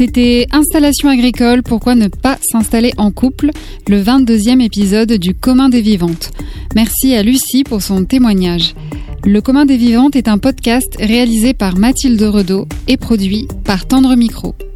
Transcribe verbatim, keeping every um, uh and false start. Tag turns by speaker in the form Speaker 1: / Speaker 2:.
Speaker 1: C'était Installation agricole, pourquoi ne pas s'installer en couple, le vingt-deuxième épisode du Commun des Vivantes. Merci à Lucie pour son témoignage. Le Commun des Vivantes est un podcast réalisé par Mathilde Redaud et produit par Tendre Micro.